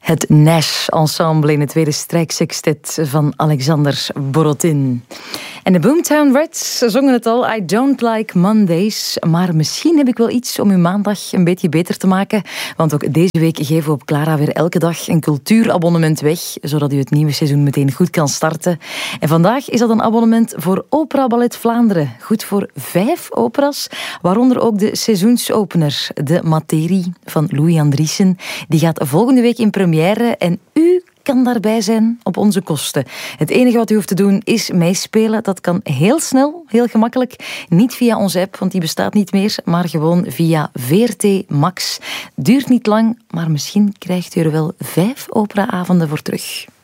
Het Nash Ensemble in het tweede strijksextet van Alexander Borodin. En de Boomtown Rats zongen het al, I don't like Mondays. Maar misschien heb ik wel iets om uw maandag een beetje beter te maken. Want ook deze week geven we op Clara weer elke dag een cultuurabonnement weg, zodat u het nieuwe seizoen meteen goed kan starten. En vandaag is dat een abonnement voor Opera Ballet Vlaanderen. Goed voor 5 operas, waaronder ook de seizoensopener, De Materie van Louis Andriessen. Die gaat volgende week in première en u kan daarbij zijn op onze kosten. Het enige wat u hoeft te doen is meespelen. Dat kan heel snel, heel gemakkelijk. Niet via onze app, want die bestaat niet meer, maar gewoon via VRT Max. Duurt niet lang, maar misschien krijgt u er wel 5 operaavonden voor terug.